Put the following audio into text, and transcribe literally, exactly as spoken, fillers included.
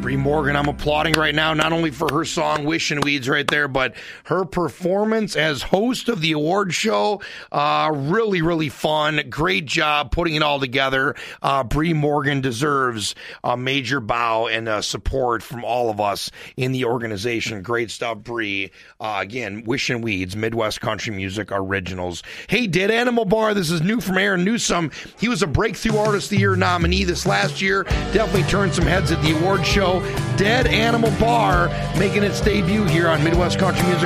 Bree Morgan, I'm applauding right now, not only for her song Wishing Weeds right there, but her performance as host of the award show. Uh, really, really fun. Great job putting it all together. Uh, Bree Morgan deserves a major bow and uh, support from all of us in the organization. Great stuff, Bree. Uh, again, Wishing Weeds, Midwest Country Music Originals. Hey, Dead Animal Bar, this is new from Aaron Newsom. He was a Breakthrough Artist of the Year nominee this last year. Definitely turned some heads at the award show. Dead Animal Bar making its debut here on Midwest Country Music